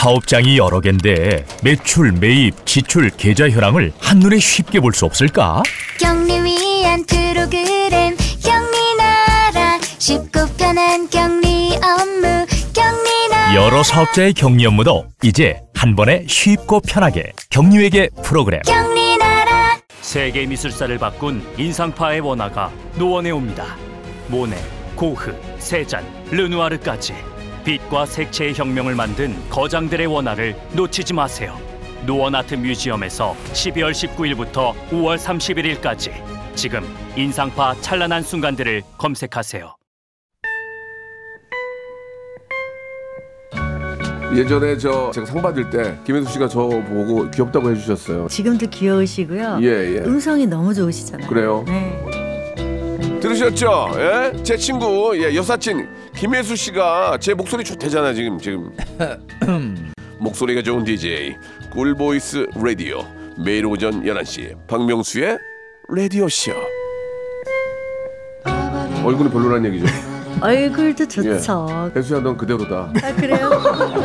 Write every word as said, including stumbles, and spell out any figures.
사업장이 여러 갠데 매출, 매입, 지출, 계좌 현황을 한눈에 쉽게 볼 수 없을까? 격리 위한 프로그램 격리나라 쉽고 편한 격리 업무 격리나라. 여러 사업자의 격리 업무도 이제 한 번에 쉽고 편하게 격리회계 프로그램. 격리나라. 세계 미술사를 바꾼 인상파의 원화가 노원에 옵니다. 모네, 고흐, 세잔, 르누아르까지 빛과 색채의 혁명을 만든 거장들의 원화를 놓치지 마세요. 노원 아트 뮤지엄에서 십이월 십구일부터 오월 삼십일일까지 지금 인상파 찬란한 순간들을 검색하세요. 예전에 저 제가 상 받을 때 김혜수 씨가 저 보고 귀엽다고 해주셨어요. 지금도 귀여우시고요. 예, 예. 음성이 너무 좋으시잖아요. 그래요? 네. 들으셨죠? 예? 제 친구 예, 여사친 김혜수 씨가 제 목소리 좋대잖아 지금 지금. 목소리가 좋은 디제이 꿀보이스 라디오 매일 오전 열한 시 박명수의 라디오 쇼. 얼굴이 별로란 얘기죠. 얼굴도 좋죠. 예. 혜수야 넌 그대로다. 아 그래요?